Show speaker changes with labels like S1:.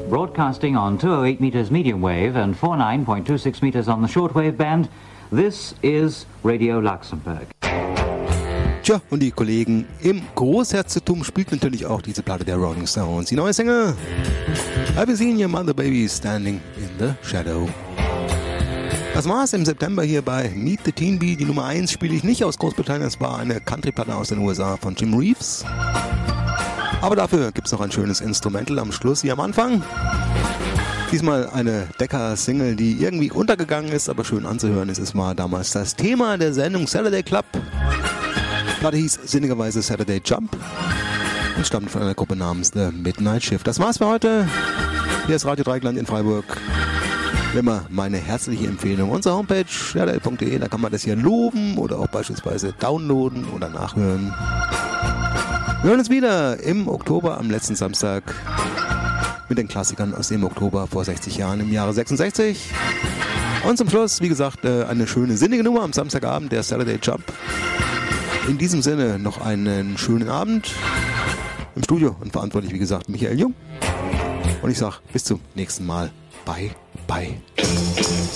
S1: broadcasting on 208 meters medium wave and 49.26 meters on the shortwave band. This is Radio Luxembourg.
S2: Tja, und die Kollegen im Großherzogtum spielt natürlich auch diese Platte der Rolling Stones. Die neue Single Have You Seen Your Mother Baby Standing in the Shadow. Das war's im September hier bei Meet the Teen Bee. Die Nummer 1 spiele ich nicht aus Großbritannien, es war eine Country-Platte aus den USA von Jim Reeves. Aber dafür gibt's noch ein schönes Instrumental am Schluss, wie am Anfang. Diesmal eine Decca-Single, die irgendwie untergegangen ist, aber schön anzuhören ist. Es war damals das Thema der Sendung Saturday Club. Die Platte hieß sinnigerweise Saturday Jump und stammt von einer Gruppe namens The Midnight Shift. Das war's für heute. Hier ist Radio Dreieckland in Freiburg. Wie immer meine herzliche Empfehlung. Unsere Homepage rdl.de, da kann man das hier loben oder auch beispielsweise downloaden oder nachhören. Wir hören uns wieder im Oktober, am letzten Samstag, mit den Klassikern aus dem Oktober vor 60 Jahren im Jahre 66. Und zum Schluss, wie gesagt, eine schöne sinnige Nummer am Samstagabend, der Saturday Jump. In diesem Sinne noch einen schönen Abend. Im Studio und verantwortlich, wie gesagt, Michael Jung. Und ich sage bis zum nächsten Mal. Bye, bye.